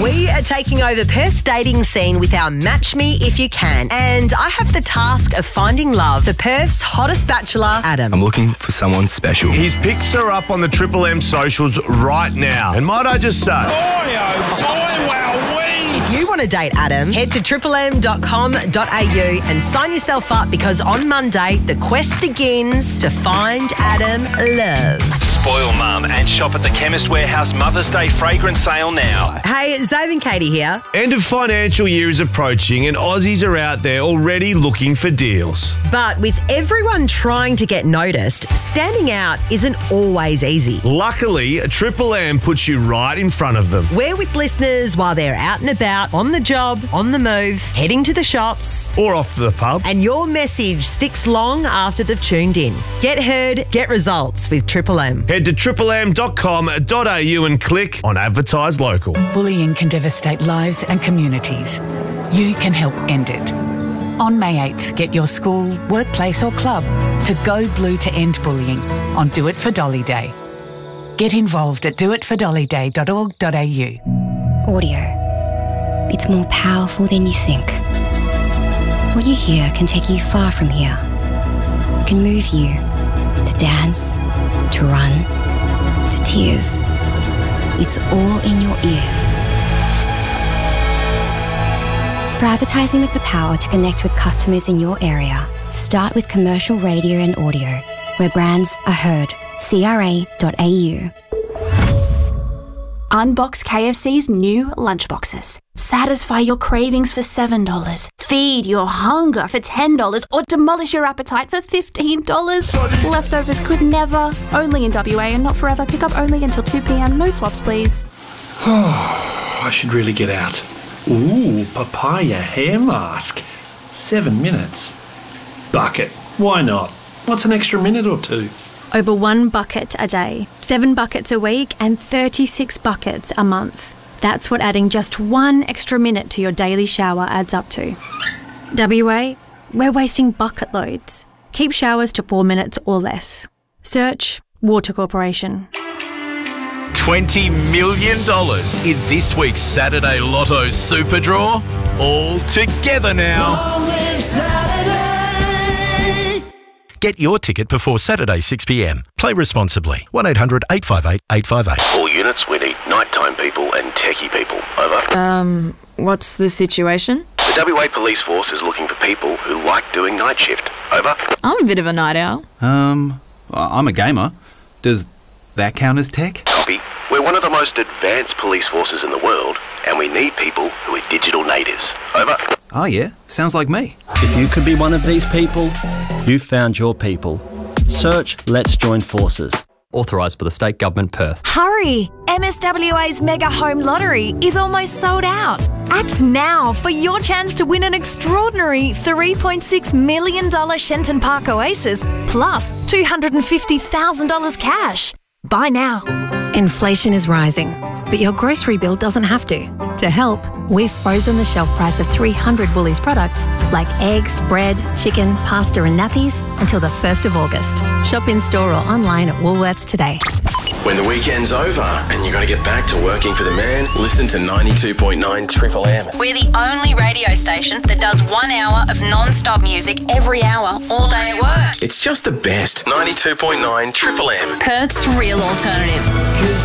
We are taking over Perth's dating scene with our Match Me If You Can. And I have the task of finding love for Perth's hottest bachelor, Adam. I'm looking for someone special. His pics are up on the Triple M socials right now. And might I just say... If you want to date Adam, head to triplem.com.au and sign yourself up, because on Monday, the quest begins to find Adam love. Spoil Mum and shop at the Chemist Warehouse Mother's Day fragrance sale now. Hey, Zabe and Katie here. End of financial year is approaching and Aussies are out there already looking for deals. But with everyone trying to get noticed, standing out isn't always easy. Luckily, Triple M puts you right in front of them. We're with listeners while they're out and about, on the job, on the move, heading to the shops, Or off to the pub. and your message sticks long after they've tuned in. Get heard, get results with Triple M. Head to triplem.com.au and click on Advertise Local. Bullying can devastate lives and communities. You can help end it. On May 8th, get your school, workplace or club to go blue to end bullying on Do It for Dolly Day. Get involved at doitfordollyday.org.au. Audio. It's more powerful than you think. What you hear can take you far from here. It can move you to dance, to run, to tears. It's all in your ears. For advertising with the power to connect with customers in your area, start with commercial radio and audio, where brands are heard. CRA.au. Unbox KFC's new lunchboxes. Satisfy your cravings for $7. Feed your hunger for $10 or demolish your appetite for $15. Leftovers could never. Only in WA and not forever. Pick up only until 2 p.m. No swaps, please. I should really get out. Ooh, papaya hair mask. 7 minutes. Bucket. Why not? What's an extra minute or two? Over 1 bucket a day, 7 buckets a week and 36 buckets a month. That's what adding just 1 extra minute to your daily shower adds up to. WA, we're wasting bucket loads. Keep showers to 4 minutes or less. Search Water Corporation. $20 million in this week's Saturday Lotto Super Draw. All together now. Get your ticket before Saturday 6 p.m. Play responsibly. 1800 858 858. All units, we need nighttime people and techie people. Over. What's the situation? The WA Police Force is looking for people who like doing night shift. Over. I'm a bit of a night owl. I'm a gamer. Does that count as tech? Copy. We're one of the most advanced police forces in the world, and we need people who are digital natives. Over. Oh yeah, sounds like me. If you could be one of these people, you've found your people. Search Let's Join Forces. Authorised by the State Government, Perth. Hurry! MSWA's Mega Home Lottery is almost sold out. Act now for your chance to win an extraordinary $3.6 million Shenton Park Oasis plus $250,000 cash. Buy now. Inflation is rising, but your grocery bill doesn't have to. To help, we've frozen the shelf price of 300 Woolies products like eggs, bread, chicken, pasta and nappies until the 1st of August. Shop in store or online at Woolworths today. When the weekend's over and you got to get back to working for the man, listen to 92.9 Triple M. We're the only radio station that does 1 hour of non-stop music every hour, all day at work. It's just the best. 92.9 Triple M. Perth's real alternative.